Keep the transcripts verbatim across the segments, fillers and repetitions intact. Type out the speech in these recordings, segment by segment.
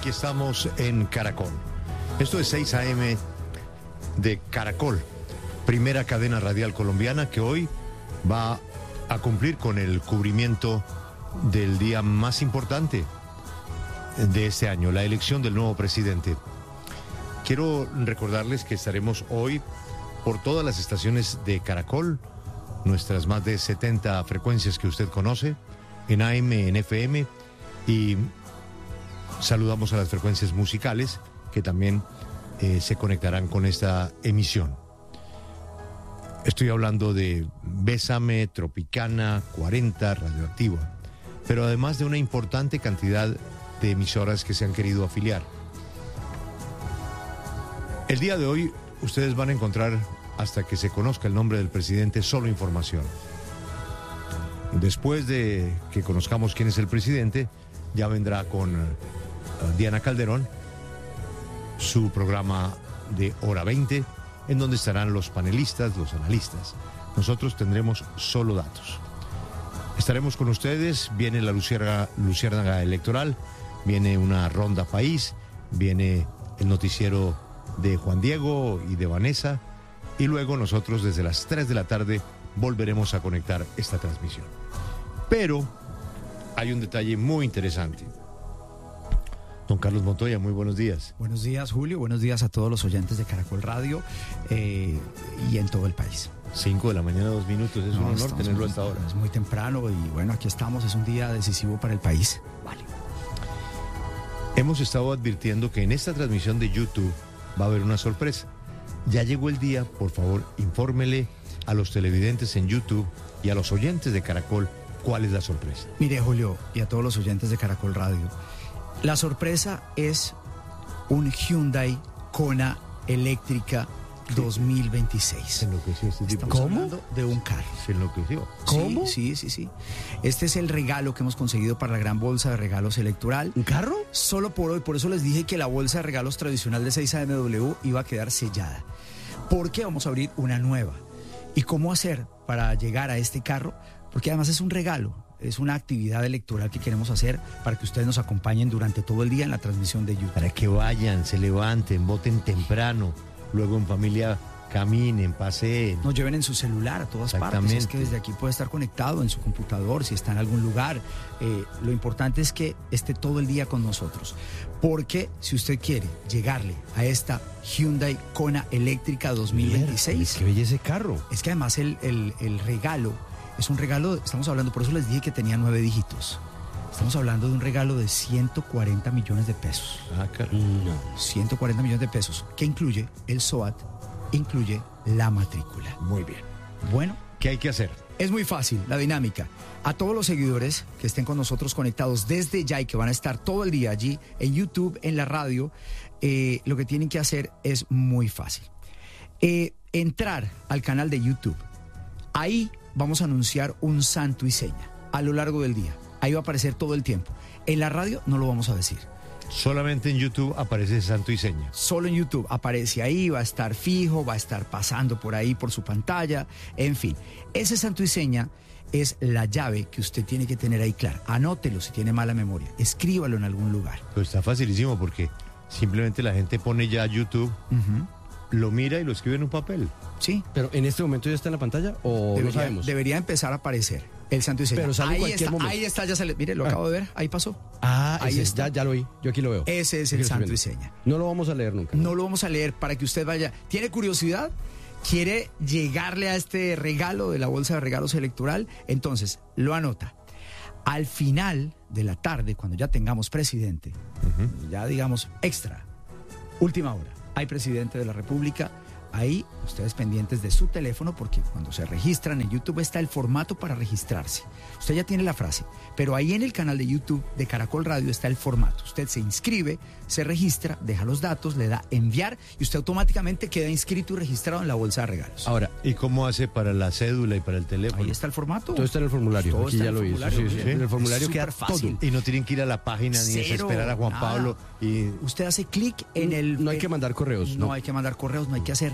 aquí estamos en Caracol. Esto es seis a eme de Caracol, primera cadena radial colombiana que hoy va a cumplir con el cubrimiento del día más importante de este año, la elección del nuevo presidente. Quiero recordarles que estaremos hoy por todas las estaciones de Caracol, nuestras más de setenta frecuencias que usted conoce, en A M, en F M, y saludamos a las frecuencias musicales que también eh, se conectarán con esta emisión. Estoy hablando de Bésame, Tropicana, cuarenta, Radioactiva, pero además de una importante cantidad de emisoras que se han querido afiliar. El día de hoy ustedes van a encontrar, hasta que se conozca el nombre del presidente, solo información. Después de que conozcamos quién es el presidente, ya vendrá con uh, Diana Calderón su programa de hora veinte, en donde estarán los panelistas, los analistas. Nosotros tendremos solo datos. Estaremos con ustedes, viene la luciérnaga, luciérnaga electoral, viene una ronda país, viene el noticiero de Juan Diego y de Vanessa, y luego nosotros desde las tres de la tarde volveremos a conectar esta transmisión. Pero hay un detalle muy interesante. Don Carlos Montoya, muy buenos días. Buenos días, Julio. Buenos días a todos los oyentes de Caracol Radio eh, y en todo el país. Cinco de la mañana, dos minutos. Es no, un honor tenerlo hasta ahora. Es muy temprano y bueno, aquí estamos. Es un día decisivo para el país. Vale. Hemos estado advirtiendo que en esta transmisión de YouTube va a haber una sorpresa. Ya llegó el día, por favor, infórmele a los televidentes en YouTube y a los oyentes de Caracol cuál es la sorpresa. Mire, Julio, y a todos los oyentes de Caracol Radio, la sorpresa es un Hyundai Kona eléctrica dos mil veintiséis. Se enloqueció este tipo. Estamos ¿Cómo? hablando de un carro. Se enloqueció. ¿Cómo? Sí, sí, sí, sí. Este es el regalo que hemos conseguido para la gran bolsa de regalos electoral. ¿Un carro? Solo por hoy. Por eso les dije que la bolsa de regalos tradicional de seis A M W iba a quedar sellada. Porque vamos a abrir una nueva. ¿Y cómo hacer para llegar a este carro? Porque además es un regalo. Es una actividad electoral que queremos hacer para que ustedes nos acompañen durante todo el día en la transmisión de YouTube. Para que vayan, se levanten, voten temprano, luego en familia caminen, paseen. Nos lleven en su celular a todas partes. Es que desde aquí puede estar conectado en su computador, si está en algún lugar. Eh, lo importante es que esté todo el día con nosotros. Porque si usted quiere llegarle a esta Hyundai Kona eléctrica dos mil veintiséis... ¡Qué belleza ese carro! Es que además el, el, el regalo... Es un regalo, estamos hablando, por eso les dije que tenía nueve dígitos. Estamos hablando de un regalo de ciento cuarenta millones de pesos. Ah, carajo. No. ciento cuarenta millones de pesos, que incluye el SOAT, incluye la matrícula. Muy bien. Bueno. ¿Qué hay que hacer? Es muy fácil, la dinámica. A todos los seguidores que estén con nosotros conectados desde ya y que van a estar todo el día allí en YouTube, en la radio, eh, lo que tienen que hacer es muy fácil. Eh, entrar al canal de YouTube. Ahí vamos a anunciar un santo y seña a lo largo del día. Ahí va a aparecer todo el tiempo. En la radio no lo vamos a decir. Solamente en YouTube aparece santo y seña. Solo en YouTube aparece ahí, va a estar fijo, va a estar pasando por ahí, por su pantalla, en fin. Ese santo y seña es la llave que usted tiene que tener ahí clara. Anótelo si tiene mala memoria, escríbalo en algún lugar. Pues está facilísimo porque simplemente la gente pone ya YouTube, uh-huh. lo mira y lo escribe en un papel. Sí. ¿Pero en este momento ya está en la pantalla o debería, no sabemos? Debería empezar a aparecer el santo y seña. Pero sale ahí en cualquier está, momento. Ahí está, ya sale. Mire, lo ah. acabo de ver, ahí pasó. Ah, ahí ese, está. Ya, ya lo vi, yo aquí lo veo. Ese es el santo y seña. No lo vamos a leer nunca. No, no lo vamos a leer para que usted vaya. ¿Tiene curiosidad? ¿Quiere llegarle a este regalo de la bolsa de regalos electoral? Entonces, lo anota. Al final de la tarde, cuando ya tengamos presidente, uh-huh. ya digamos extra, última hora, hay presidente de la República. Ahí, ustedes pendientes de su teléfono, porque cuando se registran en YouTube está el formato para registrarse. Usted ya tiene la frase, pero ahí en el canal de YouTube de Caracol Radio está el formato. Usted se inscribe, se registra, deja los datos, le da enviar y usted automáticamente queda inscrito y registrado en la bolsa de regalos. Ahora, ¿y cómo hace para la cédula y para el teléfono? Ahí está el formato. Todo está en el formulario. Todo Aquí ya lo hizo. Sí, sí, sí. En el formulario queda fácil. todo. Y no tienen que ir a la página ni Cero, esperar a Juan nada. Pablo. Y... Usted hace clic en el... No hay que mandar correos. No, no hay que mandar correos, no hay que hacer nada.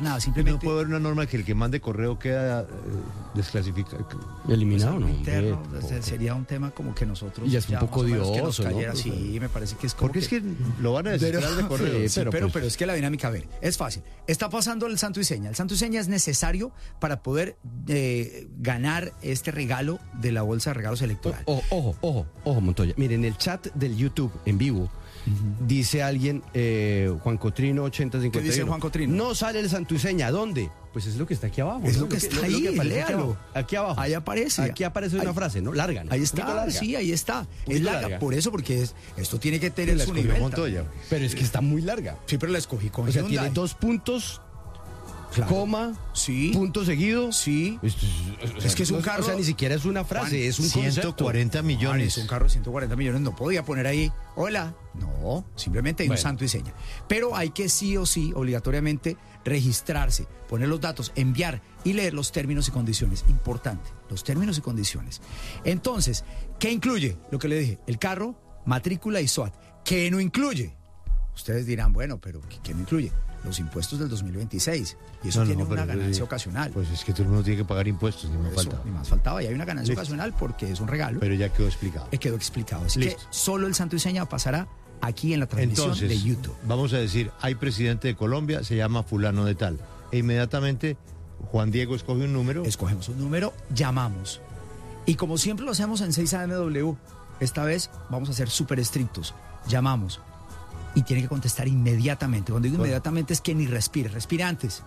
nada, simplemente... No puede haber una norma que el que mande correo queda eh, desclasificado. Eliminado, pues, ¿no? interno, Hombre, pues, sería un tema como que nosotros... Y ya es un poco más o menos que nos odioso, ¿no? cayera. Sí, me parece que es como Porque es que lo van a necesitar Pero- de correo. Sí, pero, pues- pero es que la dinámica, a ver, es fácil. Está pasando el santo y seña. El santo y seña es necesario para poder eh, ganar este regalo de la bolsa de regalos electoral. Ojo, ojo, ojo, ojo, Montoya. Miren, en el chat del YouTube en vivo dice alguien, eh, Juan Cotrino ochenta cincuenta y uno. ¿Qué dice Juan Cotrino? No sale el santo y seña. ¿Dónde? Pues es lo que está aquí abajo. Es ¿no? lo que está lo ahí, aparece aquí léalo. abajo. Aquí abajo. Ahí aparece. Aquí aparece una Ahí- frase, ¿no? Larga, ¿no? Ahí Un poquito está, larga. sí, ahí está. Es poquito larga, larga. por eso, porque es- esto tiene que tener La su escogió nivel. Montoya. Pero es que está muy larga. Sí, pero la escogí con O sea, Hyundai. tiene dos puntos, Claro. coma, Sí. punto seguido. Sí. Esto es, o sea, Es que es un no- carro- O sea, ni siquiera es una frase, Juan, es un ciento concepto. cuarenta Juan, millones. es un carro de ciento cuarenta millones, no podía poner ahí, hola. No, simplemente hay un Bueno. santo y seña. Pero hay que sí o sí, obligatoriamente, registrarse, poner los datos, enviar y leer los términos y condiciones. Importante, los términos y condiciones. Entonces, ¿qué incluye? Lo que le dije, el carro, matrícula y S O A T. ¿Qué no incluye? Ustedes dirán, bueno, pero ¿qué, qué no incluye? Los impuestos del dos mil veintiséis. Y eso No, no, tiene pero- una ganancia ocasional. Pues es que todo el mundo tiene que pagar impuestos, ni me Eso, falta. ni más faltaba. Y hay una ganancia Listo. ocasional porque es un regalo. Pero ya quedó explicado. Eh, quedó explicado. Así Listo. que solo el santo y seña pasará aquí en la transmisión Entonces, de YouTube. vamos a decir, hay presidente de Colombia, se llama fulano de tal. E inmediatamente Juan Diego escoge un número. Escogemos un número, llamamos. Y como siempre lo hacemos en seis A M W, esta vez vamos a ser súper estrictos. Llamamos y tiene que contestar inmediatamente. Cuando digo Bueno. inmediatamente es que ni respire, respire antes.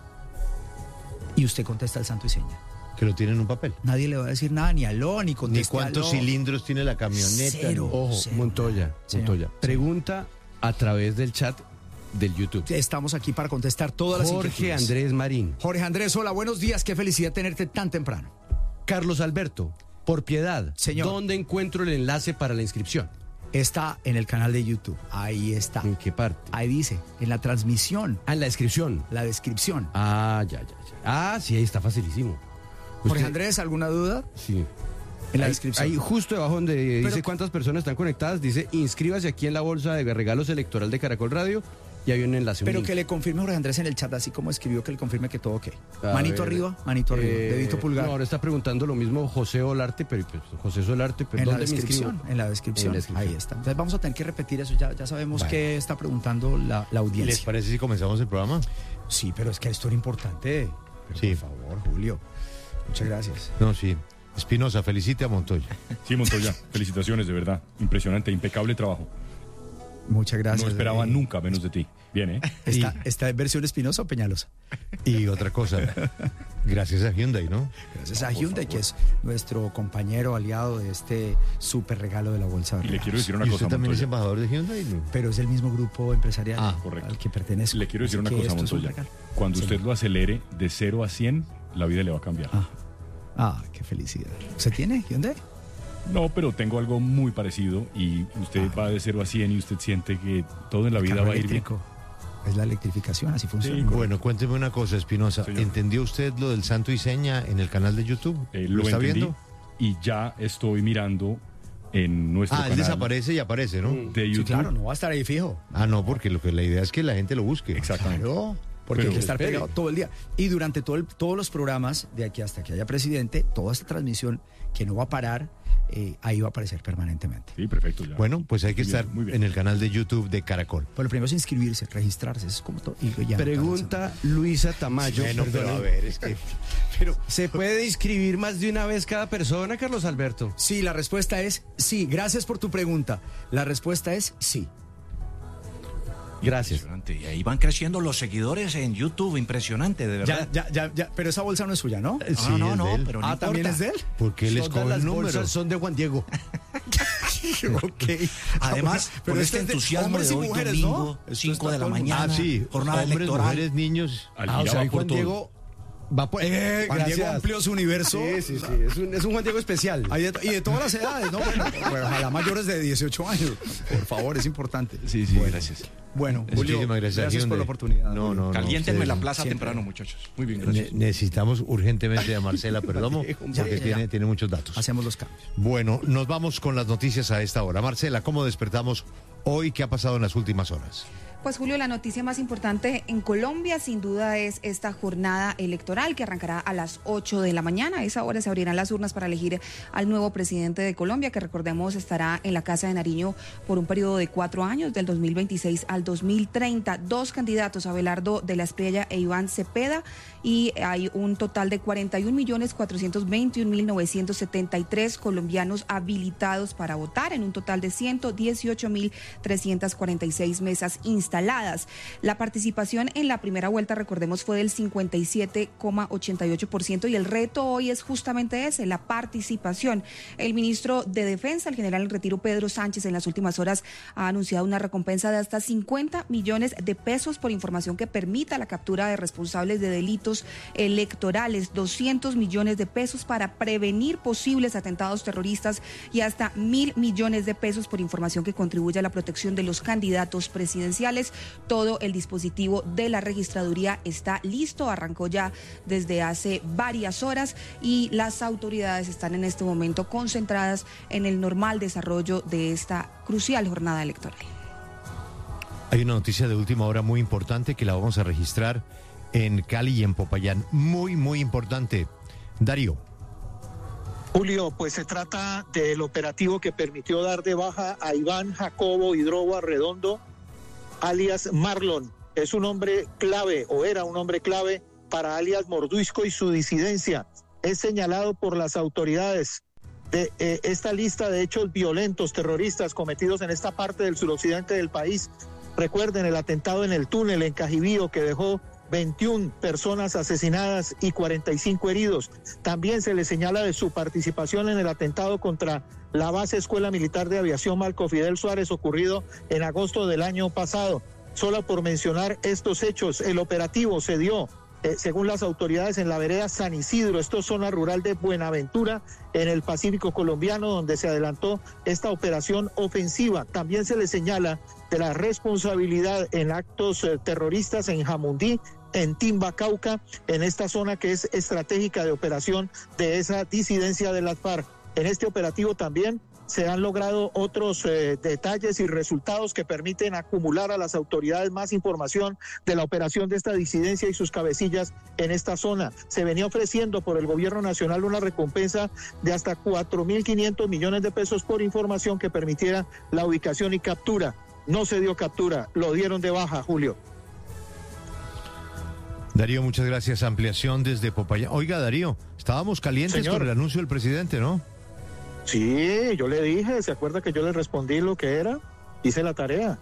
Y usted contesta el santo y seña. Que lo tiene en un papel. Nadie le va a decir nada, ni aló, ni Ni conteste cuántos aló. cilindros tiene la camioneta. Cero. ni- Ojo, Sí. Montoya, Señor. Montoya. Pregunta a través del chat del YouTube. Estamos aquí para contestar todas las Jorge inquietudes. Andrés Marín. Jorge Andrés, hola, buenos días. Qué felicidad tenerte tan temprano. Carlos Alberto, por piedad, Señor. ¿dónde encuentro el enlace para la inscripción? Está en el canal de YouTube. Ahí está. ¿En qué parte? Ahí dice, en la transmisión, Ah, en la descripción. la descripción. Ah, ya, ya, ya. Ah, sí, ahí está facilísimo. Jorge Usted- Andrés, ¿alguna duda? Sí. En la Ahí- descripción. Ahí justo debajo donde dice Pero- cuántas personas están conectadas, dice inscríbase aquí en la bolsa de regalos electoral de Caracol Radio y hay un enlace. un Pero link. que le confirme Jorge Andrés en el chat, así como escribió que le confirme que todo ok. A Manito ver, arriba, manito arriba, eh, dedito pulgar. No, ahora está preguntando lo mismo José Olarte, pero pues, José Solarte, pero en la ¿dónde me inscribo? descripción, en la descripción. En la descripción. Ahí está. Entonces vamos a tener que repetir eso, ya, ya sabemos Vale. qué está preguntando la, la ¿Les audiencia. parece si comenzamos el programa? Sí, pero es que esto era importante. Pero Sí. Por favor, Julio. Muchas gracias. No, sí. Espinosa, felicite a Montoya. Sí, Montoya, felicitaciones, de verdad. Impresionante, impecable trabajo. Muchas gracias. No esperaba Eh, nunca menos de ti. Bien, ¿eh? ¿Está, ¿Está en versión Espinosa o Peñalosa? Y otra cosa, gracias a Hyundai, ¿no? Gracias a Hyundai, que es nuestro compañero aliado de este súper regalo de la bolsa de Y le regalos. quiero decir una ¿Y cosa, usted también es Montoya. embajador de Hyundai? ¿no? Pero es del mismo grupo empresarial Ah, correcto. al que pertenezco. Le quiero decir Así una que cosa, esto es un Montoya. regalo. Cuando Sí. usted lo acelere de cero a cien, la vida le va a cambiar. Ah, ah, qué felicidad. ¿Se tiene Hyundai? No, pero tengo algo muy parecido y usted Ah. va de cero a cien y usted siente que todo en la vida Carro va a ir bien. eléctrico. Es la electrificación, así funciona. correcto. Bueno, cuénteme una cosa, Espinosa. Señor. ¿Entendió usted lo del santo y seña en el canal de YouTube? Eh, ¿Lo, lo está entendí viendo? y ya estoy mirando en nuestro Ah, él canal desaparece y aparece, ¿no? de YouTube. Sí, claro, no va a estar ahí fijo. Ah, no, porque lo que la idea es que la gente lo busque. Exactamente. Claro, porque Pero hay que estar espere. pegado todo el día. Y durante todo el- todos los programas, de aquí hasta que haya presidente, toda esta transmisión que no va a parar, eh, ahí va a aparecer permanentemente. Sí, perfecto. Ya. Bueno, pues hay que Muy bien, estar muy bien. en el canal de YouTube de Caracol. Pero lo primero es inscribirse, registrarse, eso es como todo. y ya, Pregunta Luisa Tamayo. Bueno, pero perdone. a ver, es que... Pero, ¿Se puede inscribir más de una vez cada persona, Carlos Alberto? Sí, la respuesta es sí. Gracias por tu pregunta. La respuesta es sí. Gracias. Impresionante. Y ahí van creciendo los seguidores en YouTube, impresionante, de verdad. Ya, ya, ya, ya. Pero esa bolsa no es suya, ¿no? sí, no, no, es no, de él. pero no Ah, ¿también importa. es de él? Porque él Todas escoge las el número. bolsas son de Juan Diego. Ok. Además, Pero con este este es de entusiasmo hombres de y hoy mujeres, ¿no? domingo, Esto cinco está de la todo el mundo. mañana, Ah, sí. jornada Hombres, electoral. mujeres, niños. Algira Ah, o sea, va hoy por Juan todo. Diego va por... Eh, Juan Diego gracias. amplió su universo. Sí, sí, sí. Es un, es un Juan Diego especial. Hay de to- y de todas las edades, ¿no? Bueno, bueno, ojalá mayores de dieciocho años. Por favor, es importante. Sí, sí, gracias. Bueno, Julio, Muchísimas gracias. gracias por Hyundai. la oportunidad. No, Julio. no, no. Caliéntenme ustedes- la plaza siempre. temprano, muchachos. Muy bien, Ne- gracias. necesitamos urgentemente a Marcela Perdomo Ya, porque ya, ya. tiene, tiene muchos datos. Hacemos los cambios. Bueno, nos vamos con las noticias a esta hora. Marcela, ¿cómo despertamos hoy, ¿qué ha pasado en las últimas horas? Pues Julio, la noticia más importante en Colombia sin duda es esta jornada electoral que arrancará a las ocho de la mañana. A esa hora se abrirán las urnas para elegir al nuevo presidente de Colombia, que recordemos estará en la Casa de Nariño por un periodo de cuatro años, del dos mil veintiséis al dos mil treinta. Dos candidatos, Abelardo de la Espriella e Iván Cepeda, y hay un total de cuarenta y un millones cuatrocientos veintiún mil novecientos setenta y tres colombianos habilitados para votar, en un total de ciento dieciocho mil trescientas cuarenta y seis mesas instaladas. La participación en la primera vuelta, recordemos, fue del cincuenta y siete coma ochenta y ocho por ciento, y el reto hoy es justamente ese, la participación. El ministro de Defensa, el general en retiro Pedro Sánchez, en las últimas horas ha anunciado una recompensa de hasta cincuenta millones de pesos por información que permita la captura de responsables de delitos electorales, doscientos millones de pesos para prevenir posibles atentados terroristas y hasta mil millones de pesos por información que contribuya a la protección de los candidatos presidenciales. Todo el dispositivo de la registraduría está listo, arrancó ya desde hace varias horas y las autoridades están en este momento concentradas en el normal desarrollo de esta crucial jornada electoral. Hay una noticia de última hora muy importante que la vamos a registrar en Cali y en Popayán. Muy, muy importante. Darío. Julio, pues se trata del operativo que permitió dar de baja a Iván Jacobo Hidrobo Arredondo, alias Marlon. Es un hombre clave, o era un hombre clave para alias Mordisco y su disidencia. Es señalado por las autoridades de eh, esta lista de hechos violentos, terroristas cometidos en esta parte del suroccidente del país. Recuerden el atentado en el túnel en Cajibío, que dejó veintiuna personas asesinadas y cuarenta y cinco heridos. También se le señala de su participación en el atentado contra la base Escuela Militar de Aviación Marco Fidel Suárez, ocurrido en agosto del año pasado. Solo por mencionar estos hechos, el operativo se dio, eh, según las autoridades, en la vereda San Isidro, esto es zona rural de Buenaventura, en el Pacífico colombiano, donde se adelantó esta operación ofensiva. También se le señala de la responsabilidad en actos eh, terroristas en Jamundí, en Timba, Cauca, en esta zona que es estratégica de operación de esa disidencia de las FARC. En este operativo también se han logrado otros eh, detalles y resultados que permiten acumular a las autoridades más información de la operación de esta disidencia y sus cabecillas en esta zona. Se venía ofreciendo por el gobierno nacional una recompensa de hasta cuatro mil quinientos millones de pesos por información que permitiera la ubicación y captura. No se dio captura, lo dieron de baja, Julio. Darío, muchas gracias. Ampliación desde Popayán. Oiga, Darío, estábamos calientes Señor. con el anuncio del presidente, ¿no? Sí, yo le dije, ¿se acuerda que yo le respondí lo que era? Hice la tarea.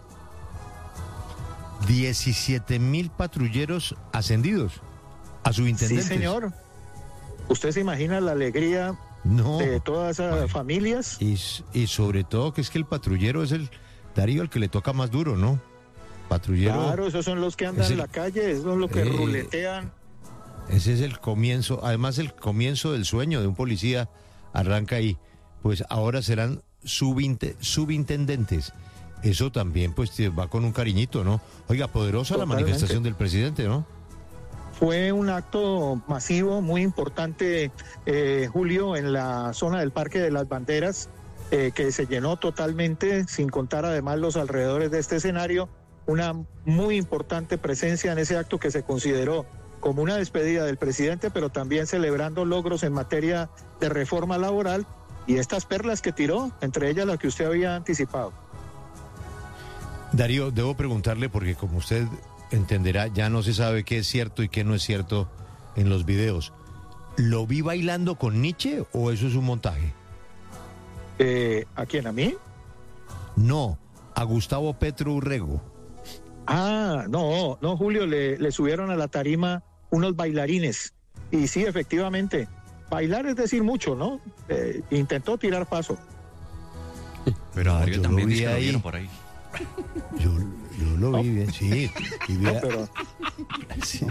diecisiete mil patrulleros ascendidos a subintendentes. Sí, señor. ¿Usted se imagina la alegría no. de todas esas Ay. familias? Y, y sobre todo que es que el patrullero es el, Darío, el que le toca más duro, ¿no? Patrullero. Claro, esos son los que andan el, en la calle, esos son los que eh, ruletean. Ese es el comienzo, además el comienzo del sueño de un policía arranca ahí. Pues ahora serán subinte, subintendentes. Eso también pues va con un cariñito, ¿no? Oiga, poderosa Totalmente. La manifestación del presidente, ¿no? Fue un acto masivo, muy importante, eh, Julio, en la zona del Parque de las Banderas, eh, que se llenó totalmente, sin contar además los alrededores de este escenario. Una muy importante presencia en ese acto que se consideró como una despedida del presidente, pero también celebrando logros en materia de reforma laboral y estas perlas que tiró, entre ellas la que usted había anticipado. Darío, debo preguntarle, porque como usted entenderá, ya no se sabe qué es cierto y qué no es cierto en los videos. ¿Lo vi bailando con Nietzsche o eso es un montaje? Eh, ¿A quién? ¿A mí? No, a Gustavo Petro Urrego. Ah, no, no, Julio, le, le subieron a la tarima unos bailarines. Y sí, efectivamente, bailar es decir mucho, ¿no? Eh, intentó tirar paso. Pero no, yo también vi ahí. Lo por ahí. Yo, yo lo vi bien, sí. Y vi a, no, pero... sí.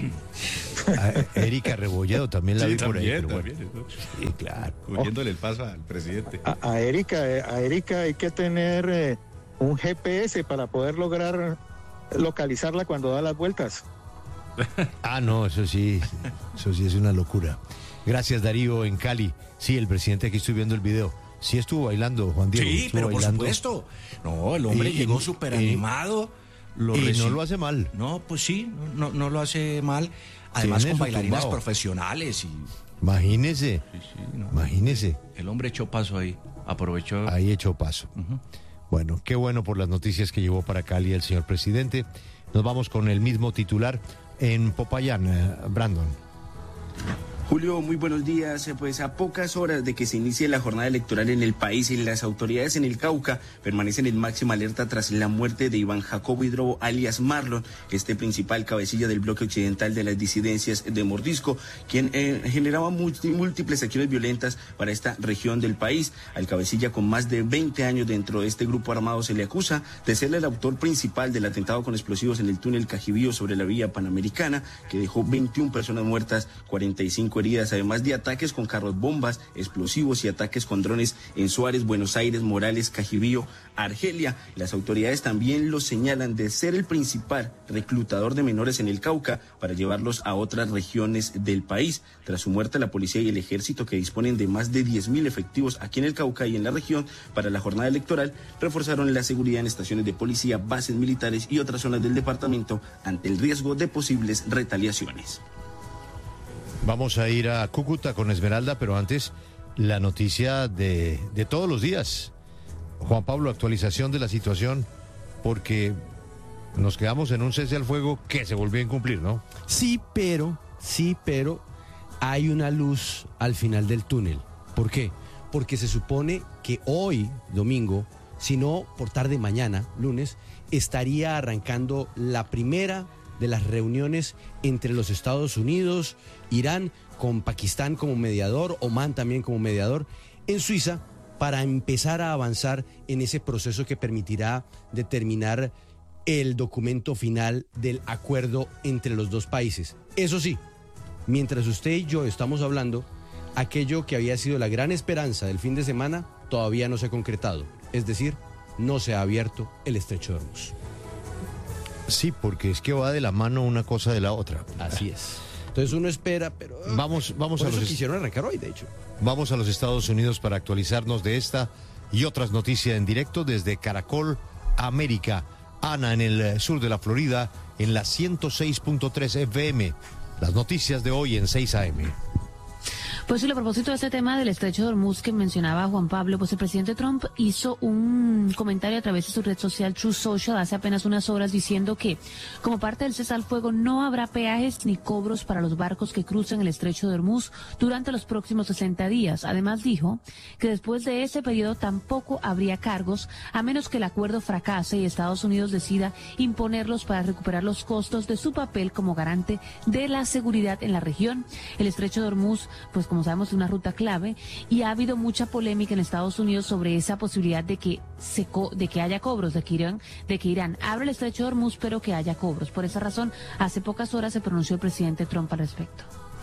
A Erika Rebolledo también la sí, vi también, por ahí. También, bueno. Sí, claro. Cogiéndole el paso al presidente. A, a Erika, a Erika hay que tener eh, un G P S para poder lograr localizarla cuando da las vueltas. Ah, no, eso sí, eso sí es una locura. Gracias, Darío, en Cali. Sí, el presidente, aquí estoy viendo el video. Sí estuvo bailando, Juan Diego. Sí, estuvo pero bailando. por supuesto. No, el hombre Y- llegó y- súper y- animado. Lo y reci- no lo hace mal. No, pues sí, no, no lo hace mal. Además Tiene con su bailarinas tumbao. profesionales y Imagínese, sí, sí, no. imagínese. El hombre echó paso ahí, aprovechó. Ahí echó paso. Ujú. Bueno, qué bueno por las noticias que llevó para Cali el señor presidente. Nos vamos con el mismo titular en Popayán, eh, Brandon. Julio, muy buenos días. Pues a pocas horas de que se inicie la jornada electoral en el país, y las autoridades en el Cauca permanecen en máxima alerta tras la muerte de Iván Jacobo Hidrobo, alias Marlon, este principal cabecilla del bloque occidental de las disidencias de Mordisco, quien eh, generaba multi- múltiples acciones violentas para esta región del país. Al cabecilla, con más de veinte años dentro de este grupo armado, se le acusa de ser el autor principal del atentado con explosivos en el túnel Cajibío sobre la vía Panamericana, que dejó veintiuna personas muertas, cuarenta y cinco heridas, además de ataques con carros bombas, explosivos y ataques con drones en Suárez, Buenos Aires, Morales, Cajibío, Argelia. Las autoridades también lo señalan de ser el principal reclutador de menores en el Cauca para llevarlos a otras regiones del país. Tras su muerte, la policía y el ejército, que disponen de más de diez mil efectivos aquí en el Cauca y en la región para la jornada electoral, reforzaron la seguridad en estaciones de policía, bases militares y otras zonas del departamento ante el riesgo de posibles retaliaciones. Vamos a ir a Cúcuta con Esmeralda, pero antes la noticia de, de todos los días. Juan Pablo, actualización de la situación, porque nos quedamos en un cese al fuego que se volvió a incumplir, ¿no? Sí, pero, sí, pero hay una luz al final del túnel. ¿Por qué? Porque se supone que hoy, domingo, si no por tarde mañana, lunes, estaría arrancando la primera de las reuniones entre los Estados Unidos, Irán, con Pakistán como mediador, Omán también como mediador, en Suiza, para empezar a avanzar en ese proceso que permitirá determinar el documento final del acuerdo entre los dos países. Eso sí, mientras usted y yo estamos hablando, aquello que había sido la gran esperanza del fin de semana todavía no se ha concretado, es decir, no se ha abierto el estrecho de Hormuz. Sí, porque es que va de la mano una cosa de la otra. Así es. Entonces uno espera, pero... Vamos, vamos por a eso los... quisieron arrancar hoy, de hecho. Vamos a los Estados Unidos para actualizarnos de esta y otras noticias en directo desde Caracol América. Ana, en el sur de la Florida, en la ciento seis punto tres F M. Las noticias de hoy en seis A M. Pues sí, a propósito de este tema del estrecho de Hormuz que mencionaba Juan Pablo, pues el presidente Trump hizo un comentario a través de su red social Truth Social hace apenas unas horas diciendo que como parte del cese al fuego no habrá peajes ni cobros para los barcos que crucen el estrecho de Hormuz durante los próximos sesenta días. Además dijo que después de ese periodo tampoco habría cargos a menos que el acuerdo fracase y Estados Unidos decida imponerlos para recuperar los costos de su papel como garante de la seguridad en la región. El estrecho de Hormuz, pues como sabemos, es una ruta clave y ha habido mucha polémica en Estados Unidos sobre esa posibilidad de que se co de que haya cobros, de que Irán, de que Irán abra el estrecho de Hormuz, pero que haya cobros. Por esa razón, hace pocas horas se pronunció el presidente Trump al respecto.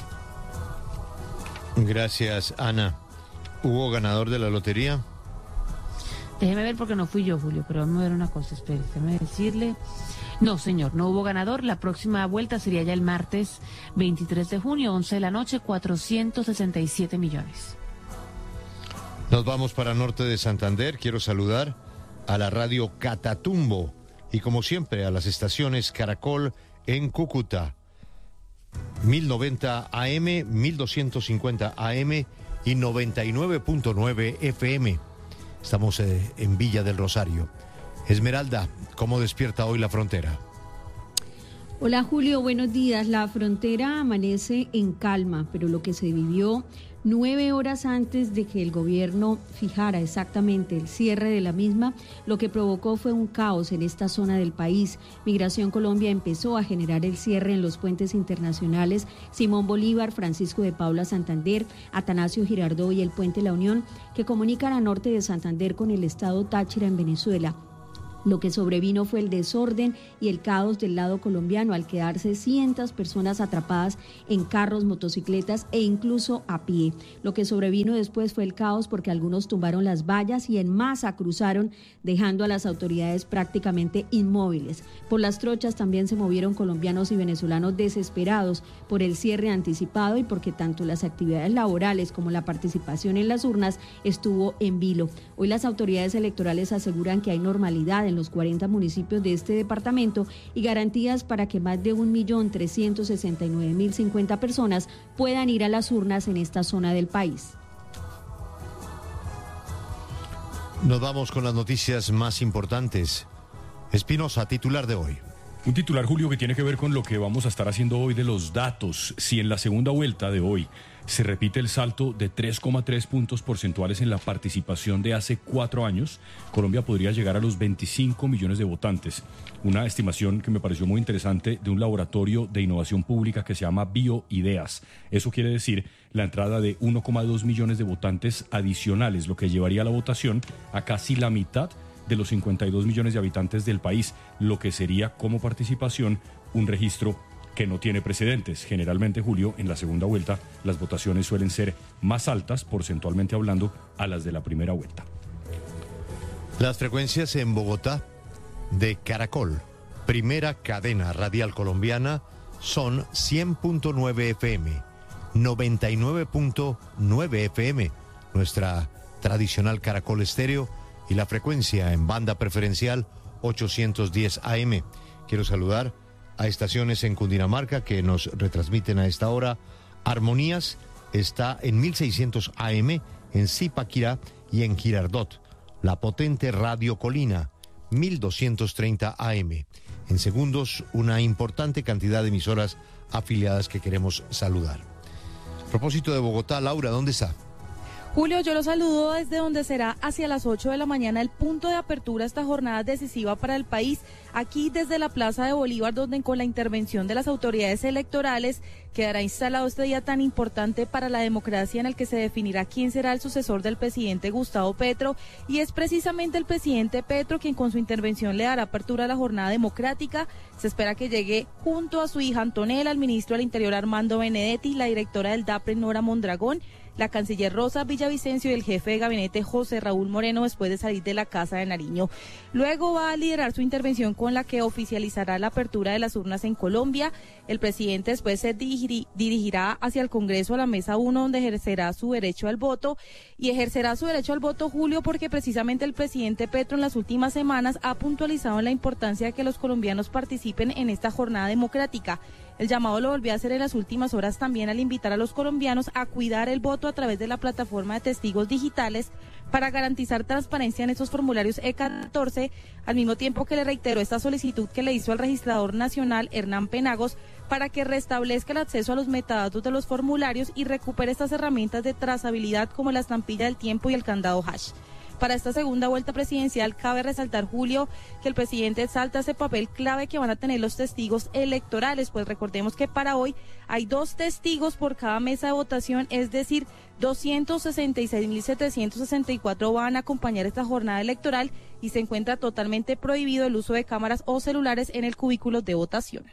Gracias, Ana. ¿Hubo ganador de la lotería? Déjeme ver porque no fui yo, Julio, pero vamos a ver una cosa, espere, déjeme decirle. No, señor, no hubo ganador. La próxima vuelta sería ya el martes veintitrés de junio, once de la noche, cuatrocientos sesenta y siete millones. Nos vamos para norte de Santander. Quiero saludar a la radio Catatumbo y, como siempre, a las estaciones Caracol en Cúcuta. mil noventa A M, mil doscientos cincuenta A M y noventa y nueve punto nueve F M. Estamos eh, en Villa del Rosario. Esmeralda, ¿cómo despierta hoy la frontera? Hola Julio, buenos días. La frontera amanece en calma, pero lo que se vivió nueve horas antes de que el gobierno fijara exactamente el cierre de la misma, lo que provocó fue un caos en esta zona del país. Migración Colombia empezó a generar el cierre en los puentes internacionales Simón Bolívar, Francisco de Paula Santander, Atanasio Girardot y el puente La Unión, que comunican a norte de Santander con el estado Táchira en Venezuela. Lo que sobrevino fue el desorden y el caos del lado colombiano al quedarse cientos personas atrapadas en carros, motocicletas e incluso a pie. Lo que sobrevino después fue el caos porque algunos tumbaron las vallas y en masa cruzaron, dejando a las autoridades prácticamente inmóviles. Por las trochas también se movieron colombianos y venezolanos desesperados por el cierre anticipado y porque tanto las actividades laborales como la participación en las urnas estuvo en vilo. Hoy las autoridades electorales aseguran que hay normalidad en los cuarenta municipios de este departamento y garantías para que más de un millón trescientos sesenta y nueve mil cincuenta personas puedan ir a las urnas en esta zona del país. Nos vamos con las noticias más importantes. Espinosa, titular de hoy. Un titular, Julio, que tiene que ver con lo que vamos a estar haciendo hoy de los datos. Si en la segunda vuelta de hoy se repite el salto de tres coma tres puntos porcentuales en la participación de hace cuatro años, Colombia podría llegar a los veinticinco millones de votantes. Una estimación que me pareció muy interesante de un laboratorio de innovación pública que se llama BioIdeas. Eso quiere decir la entrada de uno coma dos millones de votantes adicionales, lo que llevaría la votación a casi la mitad de los cincuenta y dos millones de habitantes del país, lo que sería como participación un registro que no tiene precedentes. Generalmente, Julio, en la segunda vuelta las votaciones suelen ser más altas, porcentualmente hablando, a las de la primera vuelta. Las frecuencias en Bogotá de Caracol, primera cadena radial colombiana, son cien punto nueve F M, noventa y nueve punto nueve F M, nuestra tradicional Caracol Estéreo, y la frecuencia en banda preferencial ochocientos diez A M. Quiero saludar a estaciones en Cundinamarca que nos retransmiten a esta hora. Armonías está en mil seiscientos A M en Zipaquirá y en Girardot. La potente Radio Colina, mil doscientos treinta A M. En segundos, una importante cantidad de emisoras afiliadas que queremos saludar. A propósito de Bogotá, Laura, ¿dónde está? Julio, yo lo saludo desde donde será hacia las ocho de la mañana el punto de apertura a esta jornada decisiva para el país, aquí desde la Plaza de Bolívar, donde con la intervención de las autoridades electorales quedará instalado este día tan importante para la democracia en el que se definirá quién será el sucesor del presidente Gustavo Petro, y es precisamente el presidente Petro quien con su intervención le dará apertura a la jornada democrática. Se espera que llegue junto a su hija Antonella, el ministro del Interior Armando Benedetti, la directora del DAPRE Nora Mondragón, la canciller Rosa Villavicencio y el jefe de gabinete José Raúl Moreno, después de salir de la Casa de Nariño. Luego va a liderar su intervención con la que oficializará la apertura de las urnas en Colombia. El presidente después se dirigir, dirigirá hacia el Congreso, a la mesa uno, donde ejercerá su derecho al voto. Y ejercerá su derecho al voto, Julio, porque precisamente el presidente Petro en las últimas semanas ha puntualizado en la importancia de que los colombianos participen en esta jornada democrática. El llamado lo volvió a hacer en las últimas horas también al invitar a los colombianos a cuidar el voto a través de la plataforma de testigos digitales para garantizar transparencia en estos formularios E catorce, al mismo tiempo que le reiteró esta solicitud que le hizo al registrador nacional Hernán Penagos para que restablezca el acceso a los metadatos de los formularios y recupere estas herramientas de trazabilidad como la estampilla del tiempo y el candado hash. Para esta segunda vuelta presidencial cabe resaltar, Julio, que el presidente exalta ese papel clave que van a tener los testigos electorales, pues recordemos que para hoy hay dos testigos por cada mesa de votación, es decir, doscientos sesenta y seis mil setecientos sesenta y cuatro van a acompañar esta jornada electoral y se encuentra totalmente prohibido el uso de cámaras o celulares en el cubículo de votación.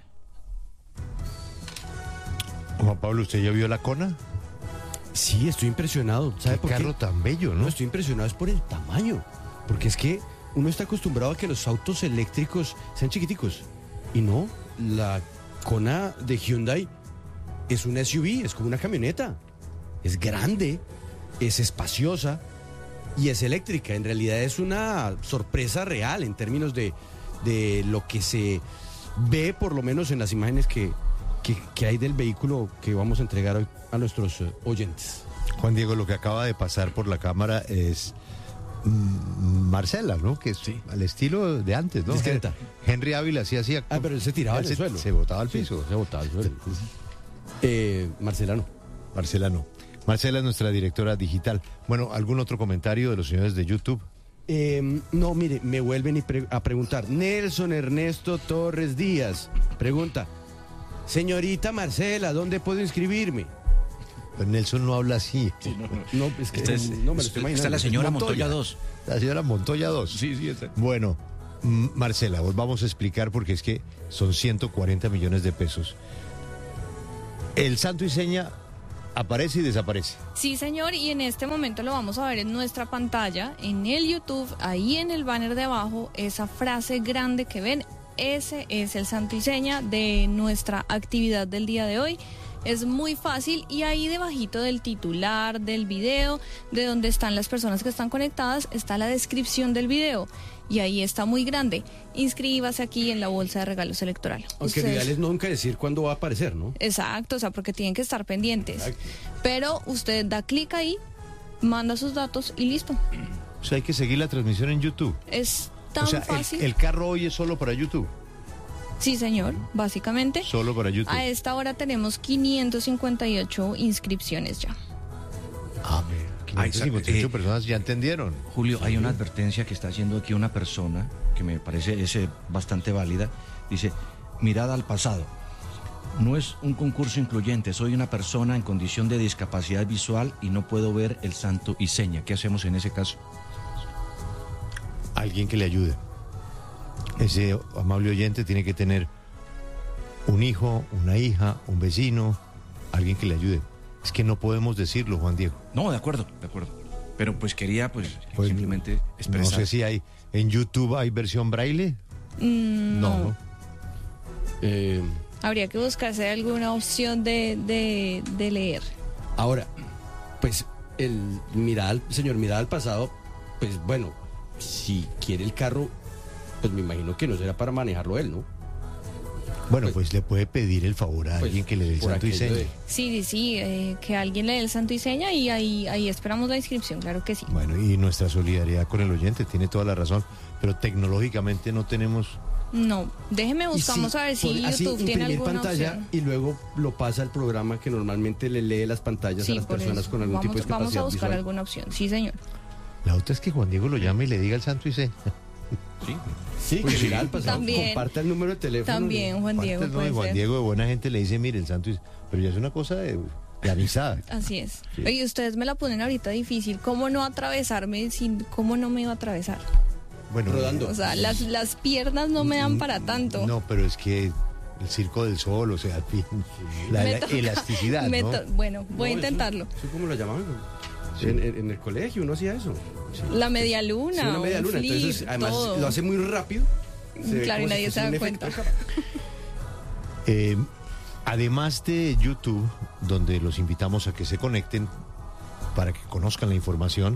Juan Pablo, ¿usted ya vio la Kona? Sí, estoy impresionado. ¿Sabe por qué? Qué carro tan bello, ¿no? No, estoy impresionado es por el tamaño. Porque es que uno está acostumbrado a que los autos eléctricos sean chiquiticos. Y no, la Kona de Hyundai es una S U V, es como una camioneta. Es grande, es espaciosa y es eléctrica. En realidad es una sorpresa real en términos de, de lo que se ve, por lo menos en las imágenes que, que, que hay del vehículo que vamos a entregar hoy a nuestros uh, oyentes. Juan Diego, lo que acaba de pasar por la cámara es mm, Marcela, ¿no? Que es sí. Al estilo de antes, ¿no? Discreta. Henry Ávila sí hacía... Ah, pero él se tiraba al se, suelo. Se botaba al sí, piso. Se botaba al suelo. eh, Marcela no. Marcela no. Marcela es nuestra directora digital. Bueno, ¿algún otro comentario de los señores de YouTube? Eh, no, mire, me vuelven y pre- a preguntar. Nelson Ernesto Torres Díaz pregunta: señorita Marcela, ¿dónde puedo inscribirme? Pues Nelson no habla así. Sí, no, no. No, es que Este es, no me lo estoy imaginando. Está la señora Montoya. Montoya dos. La señora Montoya dos. Sí, sí, está. Bueno, Marcela, vos vamos a explicar porque es que son ciento cuarenta millones de pesos. El santo y seña aparece y desaparece. Sí, señor, y en este momento lo vamos a ver en nuestra pantalla, en el YouTube, ahí en el banner de abajo, esa frase grande que ven, ese es el santo y seña de nuestra actividad del día de hoy. Es muy fácil y ahí debajito del titular, del video, de donde están las personas que están conectadas, está la descripción del video. Y ahí está muy grande. Inscríbase aquí en la bolsa de regalos electoral. Aunque lo ideal es nunca decir cuándo va a aparecer, ¿no? Exacto, o sea, porque tienen que estar pendientes. Exacto. Pero usted da clic ahí, manda sus datos y listo. O sea, hay que seguir la transmisión en YouTube. Es tan o sea, fácil. El, el carro hoy es solo para YouTube. Sí, señor, básicamente. Solo para YouTube. A esta hora tenemos quinientas cincuenta y ocho inscripciones ya. A ver, quinientas cincuenta y ocho personas ya entendieron. Julio, hay una advertencia que está haciendo aquí una persona que me parece es, eh, bastante válida. Dice, mirada al pasado. No es un concurso incluyente, soy una persona en condición de discapacidad visual y no puedo ver el santo y seña. ¿Qué hacemos en ese caso? Alguien que le ayude. Ese amable oyente tiene que tener un hijo, una hija, un vecino, alguien que le ayude. Es que no podemos decirlo, Juan Diego. No, de acuerdo, de acuerdo. Pero pues quería pues, Pues, simplemente expresar. No sé si hay, en YouTube hay versión braille. Mm, no. No. Eh, Habría que buscarse alguna opción de, de, de leer. ahora, pues el mirada al, señor mirada al pasado, pues bueno, si quiere el carro, pues me imagino que no será para manejarlo él, ¿no? Bueno, pues, pues le puede pedir el favor a Pues, alguien que le dé el por santo y aquello seña. de- Sí, sí, sí, eh, que alguien le dé el santo y seña y ahí, ahí esperamos la inscripción, claro que sí. Bueno, y nuestra solidaridad con el oyente, tiene toda la razón, pero tecnológicamente no tenemos... No, déjeme Y buscamos sí, a ver si por- así YouTube tiene imprimir alguna pantalla opción. y luego lo pasa al programa que normalmente le lee las pantallas Sí, a las por personas eso. con algún vamos, tipo de vamos a discapacidad buscar visual. alguna opción, sí, señor. La otra es que Juan Diego lo llame y le diga el santo y seña. Sí. Sí, Pues que sí. mirada al pasado, También. comparta el número de teléfono. También, Juan Diego, Aparte, no, y puede Juan ser. Diego de buena gente le dice, mire, el santo y... Pero ya es una cosa de, de amistad. Así es. Sí. Oye, ustedes me la ponen ahorita difícil. ¿Cómo no atravesarme sin cómo no me iba a atravesar? Bueno, Rodando. O sea, las, las piernas no me dan para tanto. No, pero es que el circo del sol, o sea, al fin, la, Me la toca- elasticidad, me ¿no? to- bueno, voy a No, eso- intentarlo. ¿Eso cómo lo llamaban? Sí. En, en- en el colegio uno hacía eso. Sí. La media luna, Sí, una media un luna. flip, Entonces, además todo. lo hace muy rápido. Se ve Claro, y como si nadie se fuese da un cuenta. efecto de Eh, además de YouTube, donde los invitamos a que se conecten para que conozcan la información,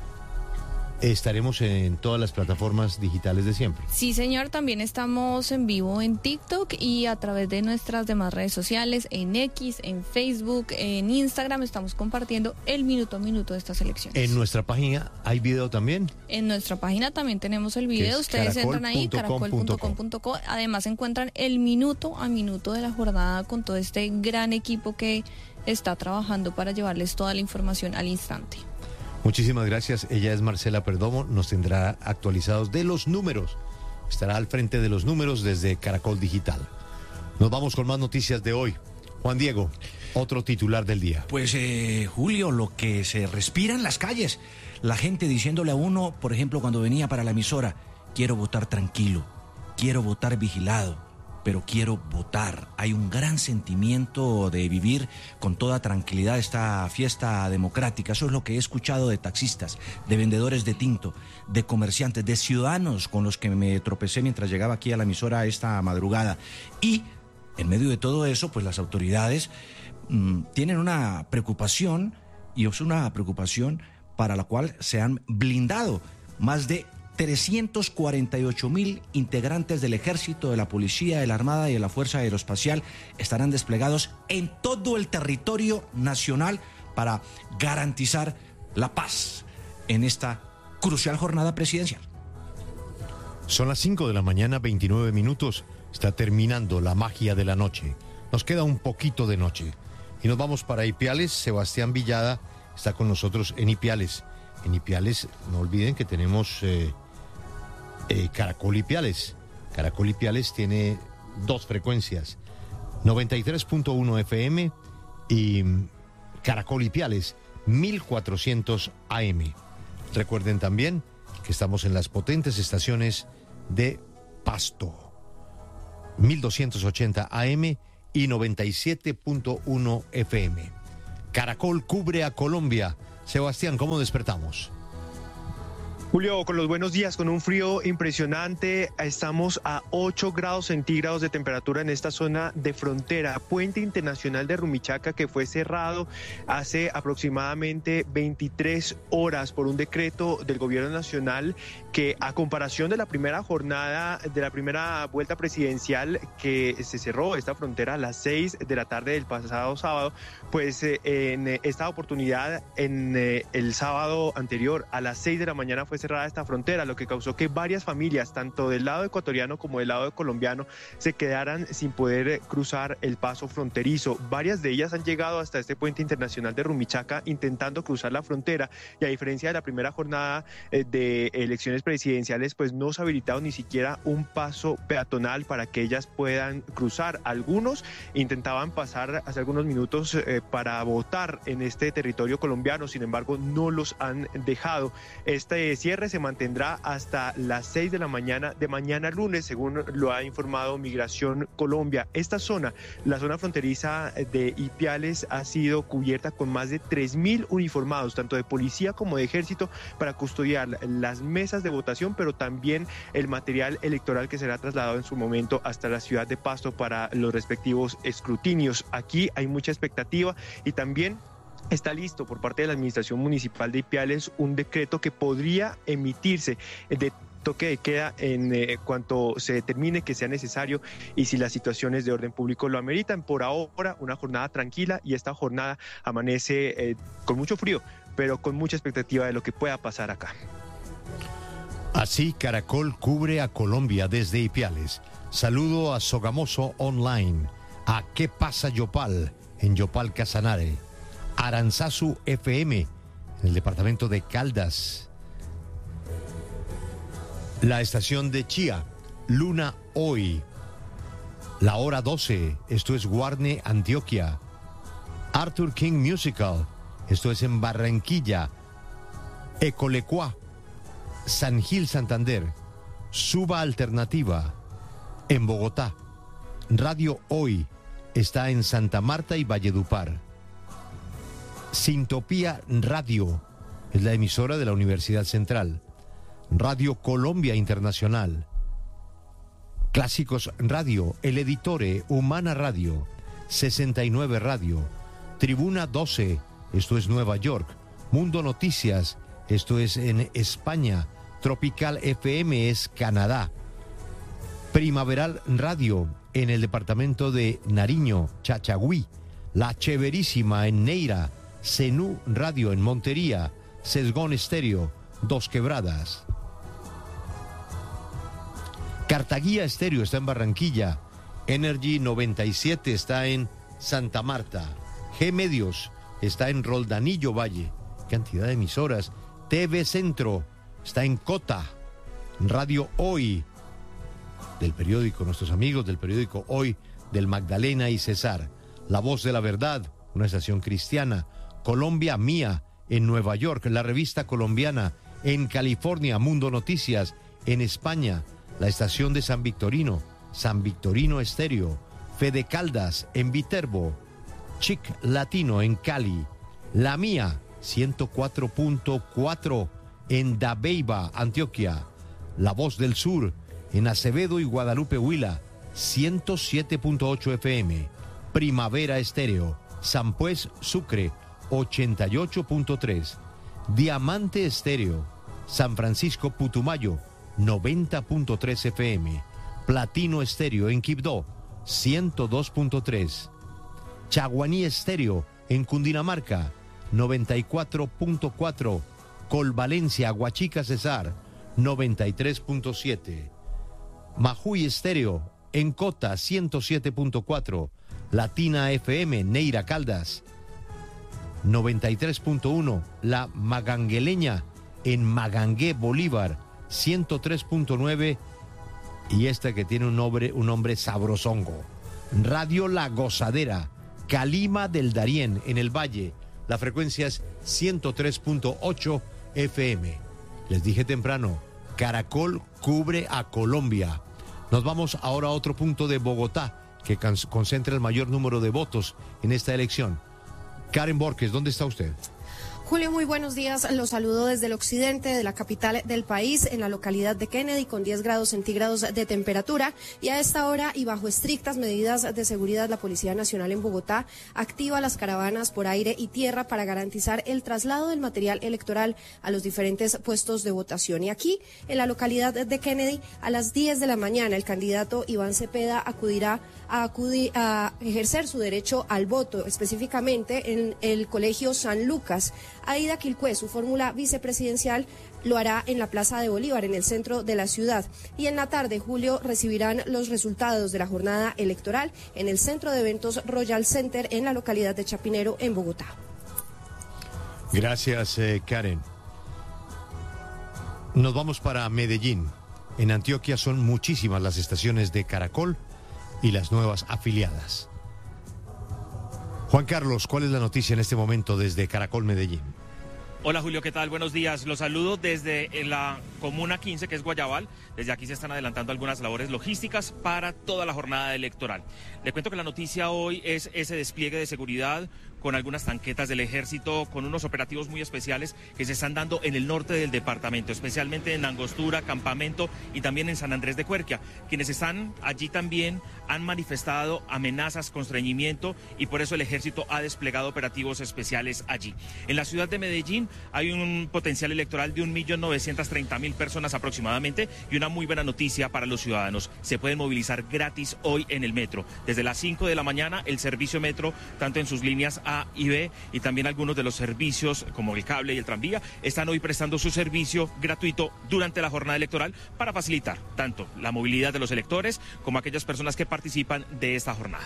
estaremos en todas las plataformas digitales de siempre. Sí, señor, también estamos en vivo en TikTok y a través de nuestras demás redes sociales, en X, en Facebook, en Instagram, estamos compartiendo el minuto a minuto de estas elecciones. En nuestra página hay video también. En nuestra página también tenemos el Que video, es ustedes entran ahí, caracol caracol punto com punto co. Además encuentran el minuto a minuto de la jornada con todo este gran equipo que está trabajando para llevarles toda la información al instante. Muchísimas gracias. Ella es Marcela Perdomo, nos tendrá actualizados de los números. Estará al frente de los números desde Caracol Digital. Nos vamos con más noticias de hoy. Juan Diego, otro titular del día. Pues eh, Julio, lo que se respira en las calles, la gente diciéndole a uno, por ejemplo, cuando venía para la emisora, quiero votar tranquilo, quiero votar vigilado, pero quiero votar. Hay un gran sentimiento de vivir con toda tranquilidad esta fiesta democrática. Eso es lo que he escuchado de taxistas, de vendedores de tinto, de comerciantes, de ciudadanos con los que me tropecé mientras llegaba aquí a la emisora esta madrugada. Y en medio de todo eso, pues las autoridades mmm, tienen una preocupación, y es una preocupación para la cual se han blindado más de trescientos cuarenta y ocho mil integrantes del Ejército, de la Policía, de la Armada y de la Fuerza Aeroespacial estarán desplegados en todo el territorio nacional para garantizar la paz en esta crucial jornada presidencial. Son las cinco de la mañana, veintinueve minutos. Está terminando la magia de la noche. Nos queda un poquito de noche. Y nos vamos para Ipiales. Sebastián Villada está con nosotros en Ipiales. En Ipiales, no olviden que tenemos eh, eh, Caracol Ipiales. Caracol Ipiales tiene dos frecuencias, noventa y tres punto uno F M y Caracol Ipiales, mil cuatrocientos A M. Recuerden también que estamos en las potentes estaciones de Pasto. mil doscientos ochenta A M y noventa y siete punto uno F M. Caracol cubre a Colombia. Sebastián, ¿cómo despertamos? Julio, con los buenos días, con un frío impresionante, estamos a ocho grados centígrados de temperatura en esta zona de frontera. Puente Internacional de Rumichaca, que fue cerrado hace aproximadamente veintitrés horas por un decreto del gobierno nacional que, a comparación de la primera jornada, de la primera vuelta presidencial, que se cerró esta frontera a las seis de la tarde del pasado sábado, pues eh, en esta oportunidad, en eh, el sábado anterior, a las seis de la mañana fue cerrada esta frontera, lo que causó que varias familias, tanto del lado ecuatoriano como del lado colombiano, se quedaran sin poder cruzar el paso fronterizo. Varias de ellas han llegado hasta este puente internacional de Rumichaca intentando cruzar la frontera, y a diferencia de la primera jornada eh, de elecciones presidenciales, pues no se ha habilitado ni siquiera un paso peatonal para que ellas puedan cruzar. Algunos intentaban pasar hace algunos minutos eh, para votar en este territorio colombiano, sin embargo no los han dejado. Este cierre se mantendrá hasta las seis de la mañana de mañana lunes, según lo ha informado Migración Colombia. Esta zona, la zona fronteriza de Ipiales, ha sido cubierta con más de tres mil uniformados, tanto de policía como de ejército, para custodiar las mesas de votación, pero también el material electoral que será trasladado en su momento hasta la ciudad de Pasto para los respectivos escrutinios. Aquí hay mucha expectativa y también está listo por parte de la Administración Municipal de Ipiales un decreto que podría emitirse de toque de queda en eh, cuanto se determine que sea necesario y si las situaciones de orden público lo ameritan. Por ahora, una jornada tranquila, y esta jornada amanece eh, con mucho frío, pero con mucha expectativa de lo que pueda pasar acá. Así, Caracol cubre a Colombia desde Ipiales. Saludo a Sogamoso Online, a ¿Qué pasa Yopal? En Yopal Casanare, Aranzazu F M, en el departamento de Caldas. La estación de Chía, Luna Hoy. La hora doce, esto es Guarne, Antioquia. Arthur King Musical, esto es en Barranquilla. Ecolecuá, San Gil, Santander. Suba Alternativa, en Bogotá. Radio Hoy, está en Santa Marta y Valledupar. Sintopía Radio, es la emisora de la Universidad Central. Radio Colombia Internacional. Clásicos Radio, El Editore, Humana Radio, sesenta y nueve Radio. Tribuna doce, esto es Nueva York. Mundo Noticias, esto es en España. Tropical F M es Canadá. Primaveral Radio, en el departamento de Nariño, Chachagüí. La Cheverísima en Neira. Zenú Radio en Montería. Sesgón Estéreo, Dos Quebradas. Cartaguía Estéreo está en Barranquilla. Energy noventa y siete está en Santa Marta. G Medios está en Roldanillo Valle. Cantidad de emisoras. T V Centro está en Cota. Radio Hoy, del periódico, nuestros amigos del periódico Hoy, del Magdalena y Cesar. La Voz de la Verdad, una estación cristiana. Colombia Mía, en Nueva York. La Revista Colombiana, en California. Mundo Noticias, en España. La estación de San Victorino, San Victorino Estéreo. Fede Caldas, en Viterbo. Chic Latino, en Cali. La Mía, ciento cuatro punto cuatro, en Dabeiba, Antioquia. La Voz del Sur, en Acevedo y Guadalupe Huila, ciento siete punto ocho F M. Primavera Estéreo, Sampués, Sucre, ochenta y ocho punto tres. Diamante Estéreo, San Francisco Putumayo, noventa punto tres F M. Platino Estéreo, en Quibdó, ciento dos punto tres. Chaguaní Estéreo, en Cundinamarca, noventa y cuatro punto cuatro. Colvalencia, Aguachica, Cesar, noventa y tres punto siete. Majuy Estéreo, en Cota, ciento siete punto cuatro. Latina F M, Neira, Caldas, noventa y tres punto uno. La Magangueleña, en Magangué, Bolívar, ciento tres punto nueve. Y esta que tiene un nombre, un nombre sabrosongo. Radio La Gozadera, Calima del Darién, en el Valle. La frecuencia es ciento tres punto ocho F M. Les dije temprano, Caracol cubre a Colombia. Nos vamos ahora a otro punto de Bogotá, que concentra el mayor número de votos en esta elección. Karen Borges, ¿dónde está usted? Julio, muy buenos días. Los saludo desde el occidente de la capital del país, en la localidad de Kennedy, con diez grados centígrados de temperatura. Y a esta hora, y bajo estrictas medidas de seguridad, la Policía Nacional en Bogotá activa las caravanas por aire y tierra para garantizar el traslado del material electoral a los diferentes puestos de votación. Y aquí, en la localidad de Kennedy, a las diez de la mañana, el candidato Iván Cepeda acudirá a, acudir, a ejercer su derecho al voto, específicamente en el Colegio San Lucas. Aida Quilcué, su fórmula vicepresidencial, lo hará en la Plaza de Bolívar, en el centro de la ciudad. Y en la tarde, Julio, recibirán los resultados de la jornada electoral en el Centro de Eventos Royal Center, en la localidad de Chapinero, en Bogotá. Gracias, eh, Karen. Nos vamos para Medellín. En Antioquia son muchísimas las estaciones de Caracol y las nuevas afiliadas. Juan Carlos, ¿cuál es la noticia en este momento desde Caracol Medellín? Hola Julio, ¿qué tal? Buenos días. Los saludo desde la Comuna quince, que es Guayabal. Desde aquí se están adelantando algunas labores logísticas para toda la jornada electoral. Le cuento que la noticia hoy es ese despliegue de seguridad con algunas tanquetas del ejército, con unos operativos muy especiales que se están dando en el norte del departamento, especialmente en Angostura, Campamento y también en San Andrés de Cuerquia. Quienes están allí también han manifestado amenazas, constreñimiento, y por eso el ejército ha desplegado operativos especiales allí. En la ciudad de Medellín hay un potencial electoral de un millón novecientas treinta mil personas aproximadamente, y una muy buena noticia para los ciudadanos: se pueden movilizar gratis hoy en el metro. Desde las cinco de la mañana el servicio metro, tanto en sus líneas A y B, y también algunos de los servicios como el cable y el tranvía, están hoy prestando su servicio gratuito durante la jornada electoral para facilitar tanto la movilidad de los electores como aquellas personas que participan de esta jornada.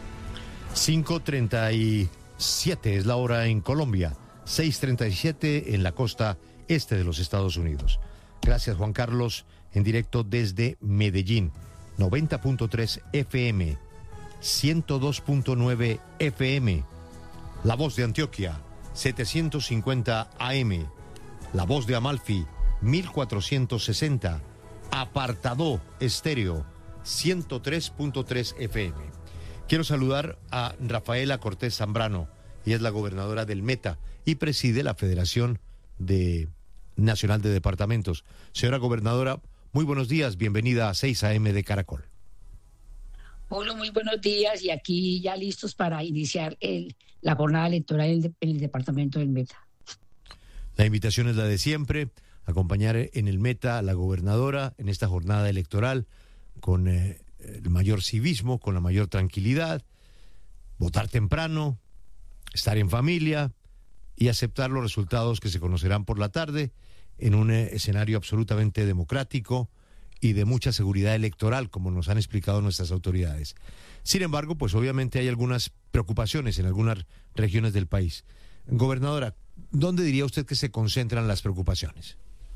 cinco treinta y siete es la hora en Colombia, seis treinta y siete en la costa este de los Estados Unidos. Gracias, Juan Carlos, en directo desde Medellín. noventa punto tres F M, ciento dos punto nueve F M. La Voz de Antioquia, setecientos cincuenta A M. La Voz de Amalfi, mil cuatrocientos sesenta. Apartado Estéreo, ciento tres punto tres F M. Quiero saludar a Rafaela Cortés Zambrano. Ella es la gobernadora del Meta y preside la Federación de Nacional de Departamentos. Señora gobernadora, muy buenos días. Bienvenida a seis A M de Caracol. Hola, muy buenos días, y aquí ya listos para iniciar el, la jornada electoral en el, en el departamento del Meta. La invitación es la de siempre, acompañar en el Meta a la gobernadora en esta jornada electoral con eh, el mayor civismo, con la mayor tranquilidad, votar temprano, estar en familia y aceptar los resultados que se conocerán por la tarde en un eh, escenario absolutamente democrático y de mucha seguridad electoral, como nos han explicado nuestras autoridades. Sin embargo, pues obviamente hay algunas preocupaciones en algunas regiones del país. Gobernadora, ¿dónde diría usted que se concentran las preocupaciones?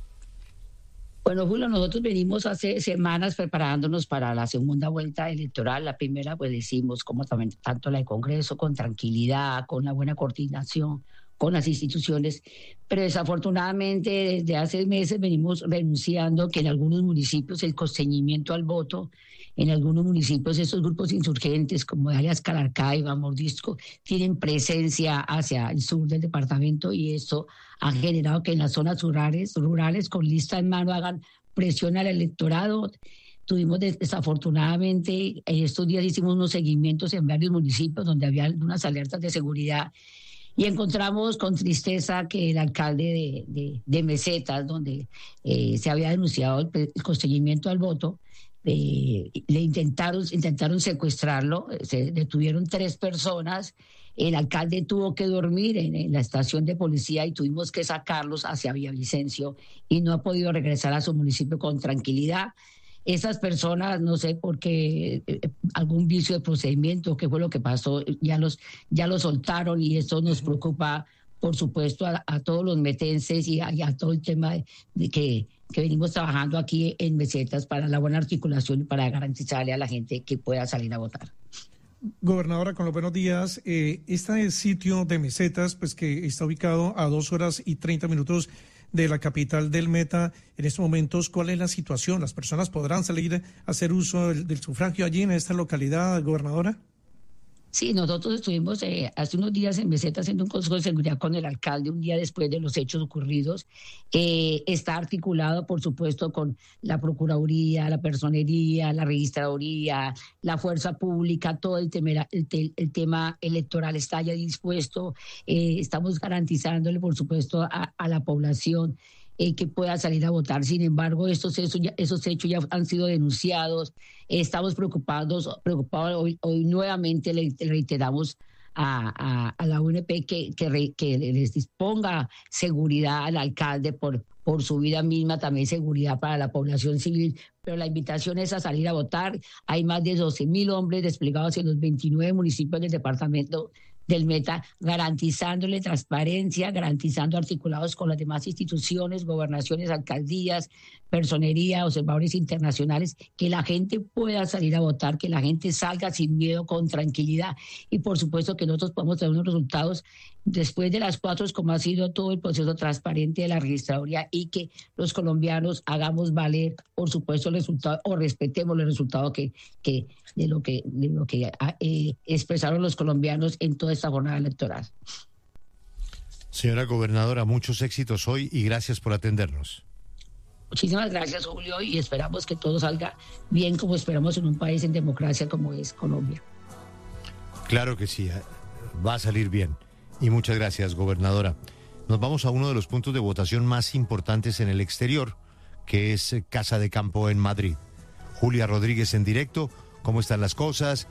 Bueno, Julio, nosotros venimos hace semanas preparándonos para la segunda vuelta electoral. La primera, pues decimos, como también tanto la de Congreso, con tranquilidad, con una buena coordinación con las instituciones, pero desafortunadamente desde hace meses venimos denunciando que en algunos municipios el constreñimiento al voto, en algunos municipios esos grupos insurgentes como de alias Calarcaiba, Mordisco, tienen presencia hacia el sur del departamento, y esto ha generado que en las zonas rurales, rurales con lista en mano hagan presión al electorado. Tuvimos desafortunadamente, en estos días hicimos unos seguimientos en varios municipios donde había unas alertas de seguridad, y encontramos con tristeza que el alcalde de, de, de Mesetas, donde eh, se había denunciado el, el constreñimiento al voto, eh, le intentaron, intentaron secuestrarlo, se detuvieron tres personas. El alcalde tuvo que dormir en, en la estación de policía y tuvimos que sacarlos hacia Villavicencio, y no ha podido regresar a su municipio con tranquilidad. Esas personas, no sé por qué, eh, algún vicio de procedimiento, qué fue lo que pasó, ya los, ya los soltaron, y esto nos preocupa, por supuesto, a, a todos los metenses y a, y a todo el tema de, de que, que venimos trabajando aquí en Mesetas para la buena articulación y para garantizarle a la gente que pueda salir a votar. Gobernadora, con los buenos días. Eh, este sitio de Mesetas, pues que está ubicado a dos horas y treinta minutos de la capital del Meta. En estos momentos, ¿cuál es la situación? ¿Las personas podrán salir a hacer uso del, del sufragio allí en esta localidad, gobernadora? Sí, nosotros estuvimos eh, hace unos días en Meseta haciendo un consejo de seguridad con el alcalde un día después de los hechos ocurridos. Eh, está articulado, por supuesto, con la Procuraduría, la Personería, la Registraduría, la Fuerza Pública, todo el, temera, el, te, el tema electoral está ya dispuesto. Eh, estamos garantizándole, por supuesto, a, a la población Eh, que pueda salir a votar. Sin embargo, estos hechos ya, esos hechos ya han sido denunciados. Eh, estamos preocupados, preocupados hoy, hoy nuevamente le, le reiteramos a, a, a la U N P que, que, re, que les disponga seguridad al alcalde por, por su vida misma, también seguridad para la población civil. Pero la invitación es a salir a votar. Hay más de doce mil hombres desplegados en los veintinueve municipios del departamento del Meta, garantizándole transparencia, garantizando articulados con las demás instituciones, gobernaciones, alcaldías, personería, observadores internacionales, que la gente pueda salir a votar, que la gente salga sin miedo, con tranquilidad, y por supuesto que nosotros podamos tener unos resultados después de las cuatro, como ha sido todo el proceso transparente de la registraduría, y que los colombianos hagamos valer, por supuesto, el resultado, o respetemos el resultado que, que de lo que, de lo que eh, expresaron los colombianos en toda esta jornada electoral. Señora gobernadora, muchos éxitos hoy y gracias por atendernos. Muchísimas gracias, Julio, y esperamos que todo salga bien, como esperamos en un país en democracia como es Colombia. Claro que sí, va a salir bien. Y muchas gracias, gobernadora. Nos vamos a uno de los puntos de votación más importantes en el exterior, que es Casa de Campo en Madrid. Julia Rodríguez en directo. ¿Cómo están las cosas?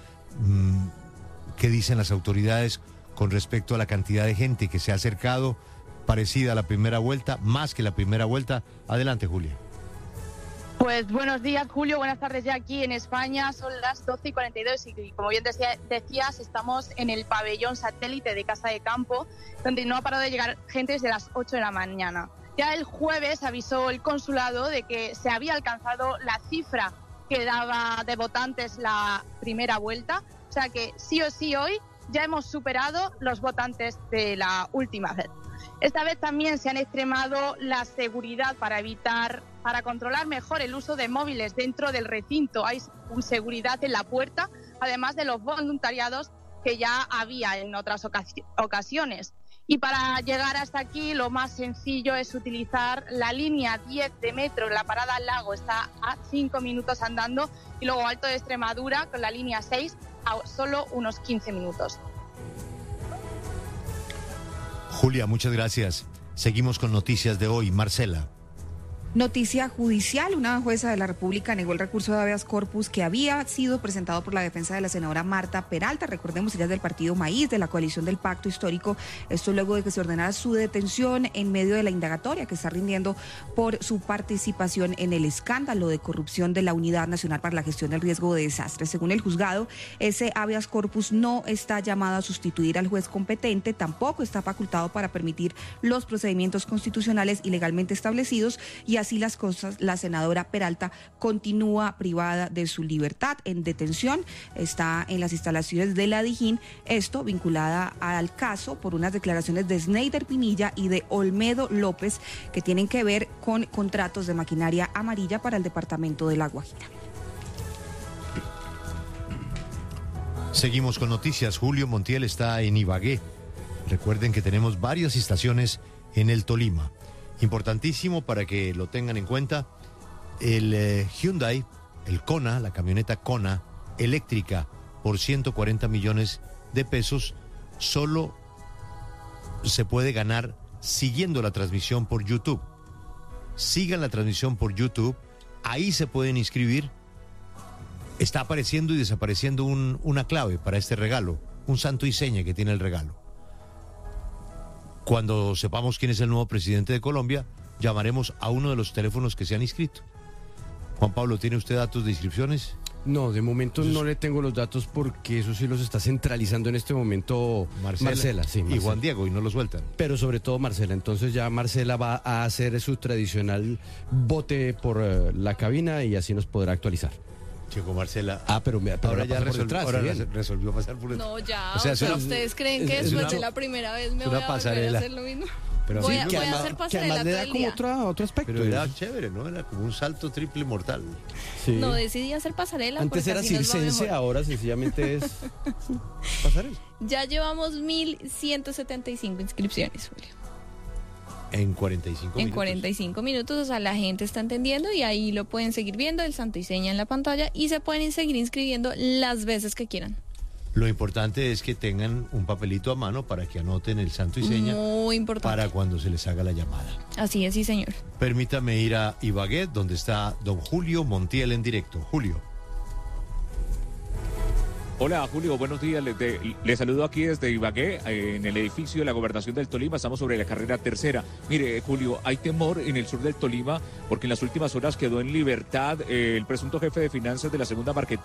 ¿Qué dicen las autoridades con respecto a la cantidad de gente que se ha acercado, parecida a la primera vuelta, más que la primera vuelta? Adelante, Julia. Pues buenos días, Julio, buenas tardes ya aquí en España, son las doce y cuarenta y dos y como bien decía, decías, estamos en el pabellón satélite de Casa de Campo, donde no ha parado de llegar gente desde las ocho de la mañana. Ya el jueves avisó el consulado de que se había alcanzado la cifra que daba de votantes la primera vuelta, o sea que sí o sí hoy ya hemos superado los votantes de la última vez. Esta vez también se han extremado la seguridad para evitar, para controlar mejor el uso de móviles dentro del recinto. Hay seguridad en la puerta, además de los voluntariados que ya había en otras ocasiones. Y para llegar hasta aquí lo más sencillo es utilizar la línea diez de metro. La parada al Lago está a cinco minutos andando y luego Alto de Extremadura con la línea seis a solo unos quince minutos. Julia, muchas gracias. Seguimos con noticias de hoy. Marcela. Noticia judicial, una jueza de la República negó el recurso de habeas corpus que había sido presentado por la defensa de la senadora Marta Peralta. Recordemos, ella es del partido Maíz, de la coalición del Pacto Histórico. Esto luego de que se ordenara su detención en medio de la indagatoria que está rindiendo por su participación en el escándalo de corrupción de la Unidad Nacional para la Gestión del Riesgo de Desastres. Según el juzgado, ese habeas corpus no está llamado a sustituir al juez competente, tampoco está facultado para permitir los procedimientos constitucionales y legalmente establecidos, y así las cosas, la senadora Peralta continúa privada de su libertad en detención. Está en las instalaciones de la Dijín, esto vinculada al caso por unas declaraciones de Sneider Pinilla y de Olmedo López que tienen que ver con contratos de maquinaria amarilla para el departamento de La Guajira. Seguimos con noticias. Julio Montiel está en Ibagué. Recuerden que tenemos varias estaciones en el Tolima. Importantísimo para que lo tengan en cuenta, el eh, Hyundai, el Kona, la camioneta Kona eléctrica por ciento cuarenta millones de pesos, solo se puede ganar siguiendo la transmisión por YouTube. Sigan la transmisión por YouTube, ahí se pueden inscribir. Está apareciendo y desapareciendo un, una clave para este regalo, un santo y seña que tiene el regalo. Cuando sepamos quién es el nuevo presidente de Colombia, llamaremos a uno de los teléfonos que se han inscrito. Juan Pablo, ¿tiene usted datos de inscripciones? No, de momento Entonces, no le tengo los datos porque eso sí los está centralizando en este momento Marcela, Marcela sí, Marcela. Y Juan Diego, y no lo sueltan. Pero sobre todo Marcela, entonces ya Marcela va a hacer su tradicional bote por uh, la cabina y así nos podrá actualizar. Chico, Marcela. Ah, pero, me, pero ahora ya resolvió, detrás, ahora ¿sí? resolvió pasar por detrás. No, ya. O sea, o sea una, ¿ustedes creen que después una, de la primera vez me voy a volver a hacer lo mismo? Pero Voy sí, a- que voy a además- hacer que pasarela además le todo da el como día. otra, otro aspecto. Pero era chévere, ¿no? Era como un salto triple mortal. Sí. No decidí hacer pasarela. Antes porque era así nos va circense, mejor. ahora sencillamente es pasarela. Ya llevamos mil ciento setenta y cinco inscripciones, Julio. En cuarenta y cinco En minutos. cuarenta y cinco minutos, o sea, la gente está entendiendo y ahí lo pueden seguir viendo, el santo y seña en la pantalla, y se pueden seguir inscribiendo las veces que quieran. Lo importante es que tengan un papelito a mano para que anoten el santo y seña Muy importante. para cuando se les haga la llamada. Así es, sí, señor. Permítame ir a Ibagué, donde está don Julio Montiel en directo. Julio. Hola Julio, buenos días. Les, de- les saludo aquí desde Ibagué, eh, en el edificio de la Gobernación del Tolima. Estamos sobre la carrera tercera. Mire, Julio, hay temor en el sur del Tolima porque en las últimas horas quedó en libertad eh, el presunto jefe de finanzas de la segunda marquetaria